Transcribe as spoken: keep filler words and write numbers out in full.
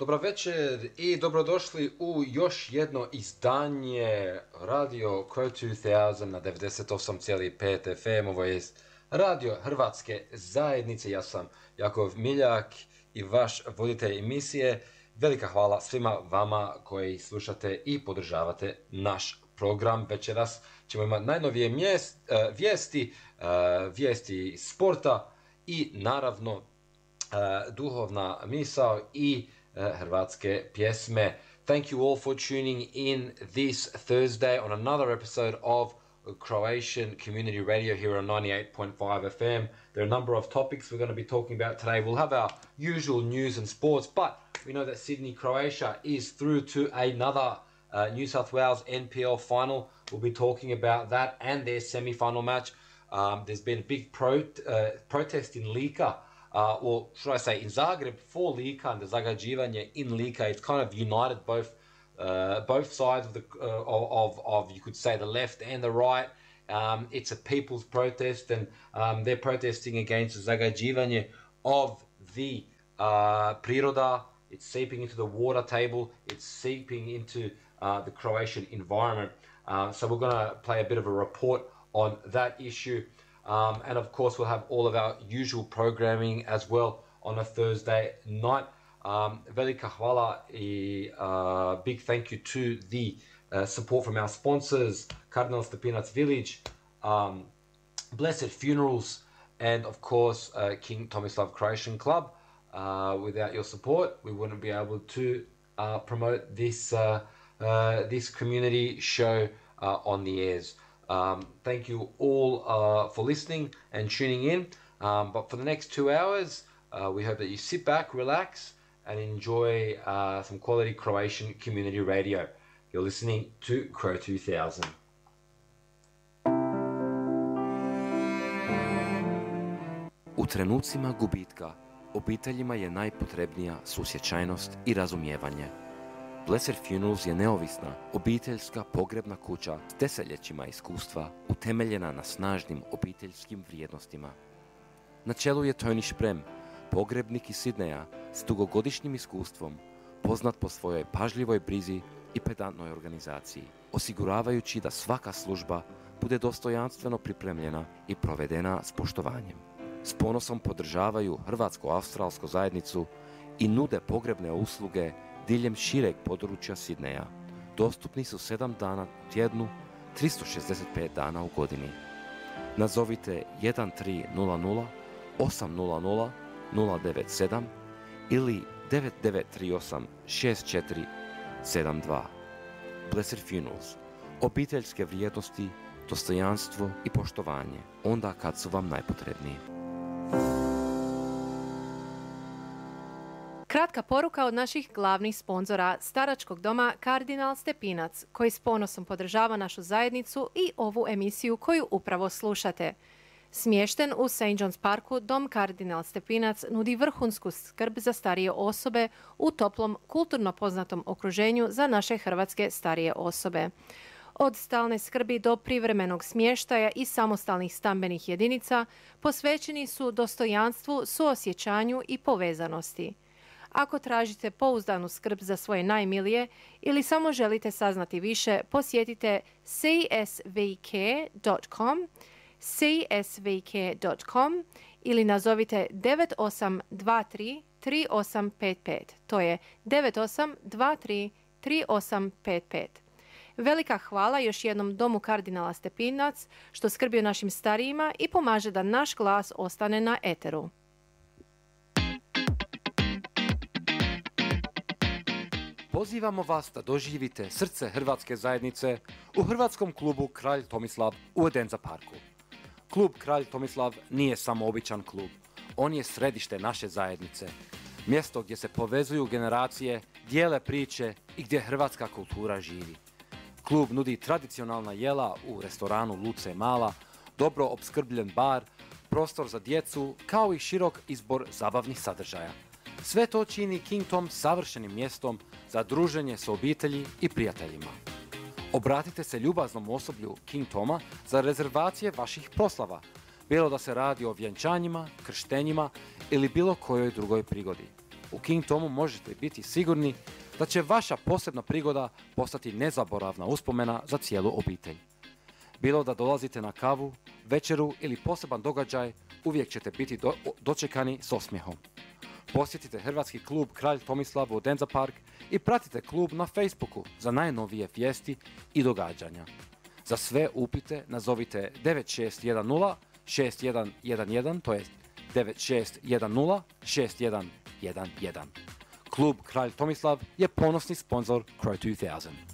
Dobro večer i dobrodošli u još jedno izdanje Radio Crow two thousand na devedeset osam zarez pet F M. Ovo je Radio Hrvatske zajednice. Ja sam Jakov Miljak i vaš voditelj emisije. Velika hvala svima vama koji slušate i podržavate naš program. Večeras ćemo imati najnovije mjest, uh, vijesti, uh, vijesti sporta i naravno uh, duhovna misao i uh, hrvatske pjesme. Thank you all for tuning in this Thursday on another episode of Croatian Community Radio here on ninety-eight point five F M. There are a number of topics we're going to be talking about today. We'll have our usual news and sports, but we know that Sydney, Croatia is through to another uh, New South Wales N P L final. We'll be talking about that and their semi-final match. Um, there's been a big pro, uh, protest in Lika, uh, or should I say in Zagreb for Lika and the zagađivanje in Lika. It's kind of united both Uh, both sides of the uh, of, of you could say the left and the right. Um, it's a people's protest, and um, they're protesting against the zagađivanje of the uh, priroda. It's seeping into the water table. It's seeping into uh, the Croatian environment. Uh, so we're going to play a bit of a report on that issue, um, and of course we'll have all of our usual programming as well on a Thursday night. Um, velika hvala i uh, big thank you to the uh, support from our sponsors, Cardinal Stepinac Village, um, Blessed Funerals, and of course uh, King Tomislav Croatian Club. Uh, without your support, we wouldn't be able to uh, promote this uh, uh, this community show uh, on the airs. Um, thank you all uh, for listening and tuning in. Um, but for the next two hours, uh, we hope that you sit back, relax, and enjoy uh, some quality Croatian community radio. You're listening to Crow two thousand. U trenucima gubitka obiteljima je najpotrebnija susjećajnost i razumijevanje. Blessed Funerals je neovisna, obiteljska pogrebna kuća s desetljećima iskustva utemeljena na snažnim obiteljskim vrijednostima. Na čelu je Tony Šprem, pogrebnik iz Sidneja s dugogodišnjim iskustvom, poznat po svojoj pažljivoj brizi i pedantnoj organizaciji, osiguravajući da svaka služba bude dostojanstveno pripremljena i provedena s poštovanjem. S ponosom podržavaju hrvatsko-australsku zajednicu i nude pogrebne usluge diljem šireg područja Sidneja. Dostupni su sedam dana u tjednu, tristo šezdeset pet dana u godini. Nazovite jedan tri nula nula osam nula nula nula devet sedam ili devet devet tri osam šest četiri sedam dva. Blessed Funerals. Obiteljske vrijednosti, dostojanstvo i poštovanje onda kad su vam najpotrebniji. Kratka poruka od naših glavnih sponzora staračkog doma Kardinal Stepinac, koji s ponosom podržava našu zajednicu i ovu emisiju koju upravo slušate. Smješten u Saint John's Parku, dom Kardinal Stepinac nudi vrhunsku skrb za starije osobe u toplom, kulturno poznatom okruženju za naše hrvatske starije osobe. Od stalne skrbi do privremenog smještaja i samostalnih stambenih jedinica posvećeni su dostojanstvu, suosjećanju i povezanosti. Ako tražite pouzdanu skrb za svoje najmilije ili samo želite saznati više, posjetite c s v k dot com c s v k dot com ili nazovite devet osam dva tri tri osam pet pet. To je devet osam dva tri tri osam pet pet. Velika hvala još jednom domu Kardinala Stepinac što skrbi o našim starijima i pomaže da naš glas ostane na eteru. Pozivamo vas da doživite srce hrvatske zajednice u hrvatskom klubu Kralj Tomislav u Edinza Parku. Klub Kralj Tomislav nije samo običan klub, on je središte naše zajednice, mjesto gdje se povezuju generacije, dijele priče i gdje hrvatska kultura živi. Klub nudi tradicionalna jela u restoranu Luce Mala, dobro opskrbljen bar, prostor za djecu, kao i širok izbor zabavnih sadržaja. Sve to čini King Tom savršenim mjestom za druženje s obitelji i prijateljima. Obratite se ljubaznom osoblju King Toma za rezervacije vaših proslava, bilo da se radi o vjenčanjima, krštenjima ili bilo kojoj drugoj prigodi. U King Tomu možete biti sigurni da će vaša posebna prigoda postati nezaboravna uspomena za cijelu obitelj. Bilo da dolazite na kavu, večeru ili poseban događaj, uvijek ćete biti do, dočekani s osmijehom. Posjetite hrvatski klub Kralj Tomislav u Denza Park i pratite klub na Facebooku za najnovije vijesti i događanja. Za sve upite nazovite devet šest jedan nula šest jedan jedan jedan, to jest devet šest jedan nula šest jedan jedan jedan. Klub Kralj Tomislav je ponosni sponzor Crow two thousand.